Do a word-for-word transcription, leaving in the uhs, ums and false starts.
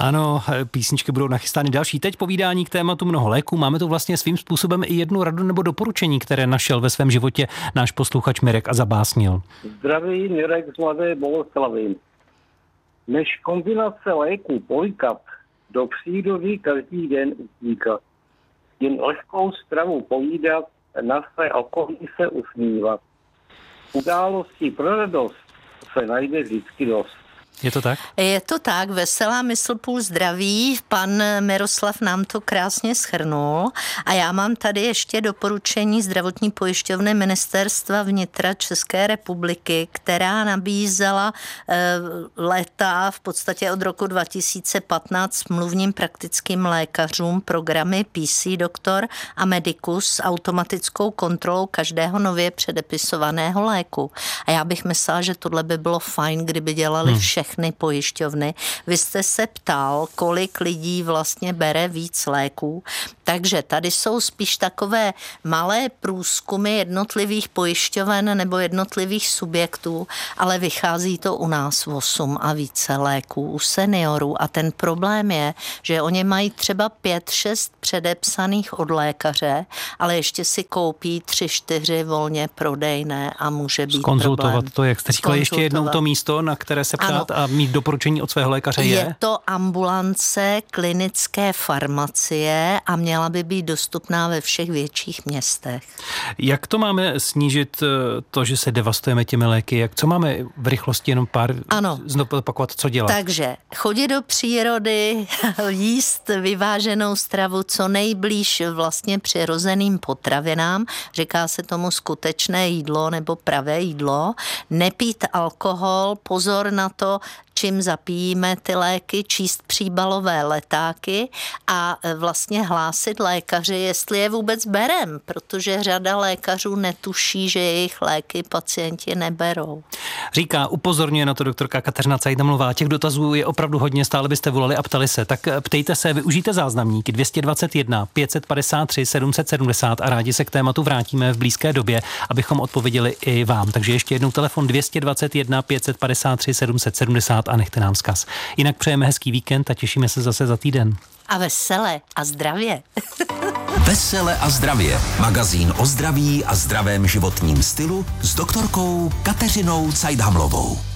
Ano, písničky budou nachystány další. Teď povídání k tématu mnoho léků. Máme tu vlastně svým způsobem i jednu radu nebo doporučení, které našel ve svém životě náš posluchač Mirek a zabásnil. Zdraví, Mirek z Mladé Boleslavi. Než kombinace léků polikat, do přírody každý den utíkat. Jen lehkou stravu pojídat, na své okolí se usmívat. Událostí pro radost se najde vždycky dost. Je to tak? Je to tak, veselá mysl půl zdraví, pan Miroslav nám to krásně shrnul a já mám tady ještě doporučení zdravotní pojišťovny Ministerstva vnitra České republiky, která nabízela e, léta v podstatě od roku dva tisíce patnáct smluvním praktickým lékařům programy P C Doktor a Medicus s automatickou kontrolou každého nově předepisovaného léku. A já bych myslela, že tohle by bylo fajn, kdyby dělali hmm. všechny pojišťovny. Vy jste se ptal, kolik lidí vlastně bere víc léků, takže tady jsou spíš takové malé průzkumy jednotlivých pojišťoven nebo jednotlivých subjektů, ale vychází to u nás osm a více léků u seniorů a ten problém je, že oni mají třeba pět, šest předepsaných od lékaře, ale ještě si koupí tři, čtyři volně prodejné a může být Konzultovat problém. to, jak jste říkala, ještě jednou to místo, na které se ptát ano. a mít doporučení od svého lékaře je? Je to ambulance klinické farmacie a měla by být dostupná ve všech větších městech. Jak to máme snížit to, že se devastujeme těmi léky? Jak, co máme v rychlosti jenom pár ano. znovu opakovat, co dělat? Takže chodit do přírody, jíst vyváženou stravu co nejblíž vlastně přirozeným potravinám, říká se tomu skutečné jídlo nebo pravé jídlo, nepít alkohol, pozor na to, čím zapíjíme ty léky, číst příbalové letáky a vlastně hlásit lékaři, jestli je vůbec berem, protože řada lékařů netuší, že jejich léky pacienti neberou. Říká, upozorňuje na to doktorka Kateřina Cajdamlová. Těch dotazů je opravdu hodně, stále byste volali a ptali se. Tak ptejte se, využijte záznamníky dvě stě dvacet jedna pět set padesát tři sedm set sedmdesát a rádi se k tématu vrátíme v blízké době, abychom odpověděli i vám. Takže ještě jednou telefon dvě stě dvacet jedna pět set padesát tři sedm set sedmdesát a nechte nám vzkaz. Jinak přejeme hezký víkend a těšíme se zase za týden. A vesele a zdravě. Vesele a zdravě. Magazín o zdraví a zdravém životním stylu s doktorkou Kateřinou Cajdhamlovou.